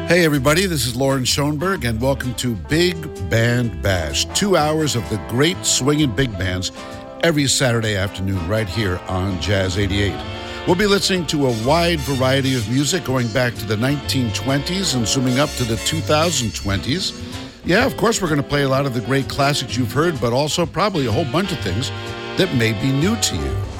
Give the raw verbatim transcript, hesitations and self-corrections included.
Hey everybody, this is Lauren Schoenberg and welcome to Big Band Bash. Two hours of the great swinging big bands every Saturday afternoon right here on Jazz eighty-eight. We'll be listening to a wide variety of music going back to the nineteen twenties and zooming up to the twenty twenties. Yeah, of course we're going to play a lot of the great classics you've heard, but also probably a whole bunch of things that may be new to you.